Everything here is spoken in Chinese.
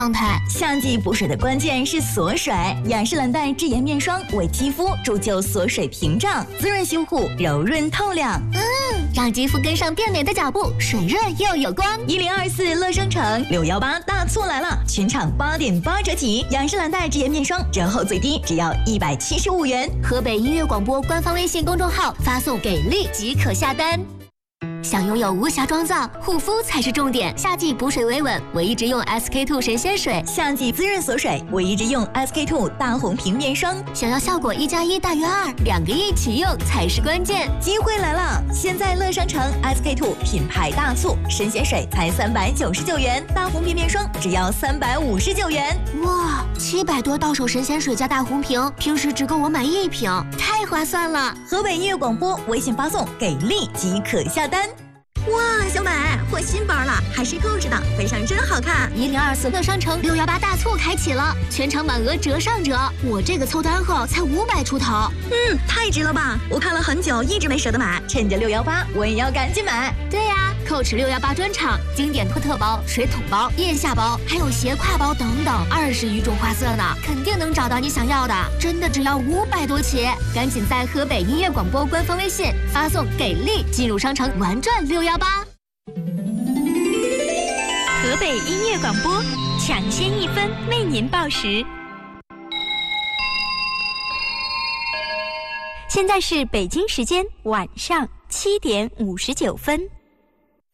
状态。 夏季补水的关键是锁水，雅诗兰黛智妍面霜为肌肤铸就锁水屏障，滋润修护，柔润透亮。 让肌肤跟上变美的脚步，水润又有光。 1024乐商城618大促来了，全场8.8折起，雅诗兰黛智妍面霜折后最低只要175元。 河北音乐广播官方微信公众号发送“给力”即可下单。想拥有无瑕妆造，护肤才是重点。夏季补水维稳，唯一直用 SK2 神仙水； 夏季滋润锁水，唯一直用 SK2 大红瓶面霜。 想要效果1+1大于2，2个一起用才是关键。 机会来了！现在乐商城 SK2 品牌大促，神仙水才399元，大红瓶面霜只要359元。 哇，700多到手神仙水加大红瓶，平时只够我买1瓶，太划算了！ 河北音乐广播微信发送“给力”即可下单。哇，小美换新包了，还是购置的，背上真好看。 1024乐商城618大促开启了，全场满额折上折。我这个凑单后才500出头， 太值了吧！我看了很久，一直没舍得买，趁着618，我也要赶紧买。 对呀，Coach 618专场，经典托特包、水桶包、腋下包，还有斜挎包等等，20余种花色呢，肯定能找到你想要的。真的只要500多起，赶紧在河北音乐广播官方微信发送“给力”，进入商城玩转618。 河北音乐广播抢先1分为您报时。现在是北京时间晚上7点59分。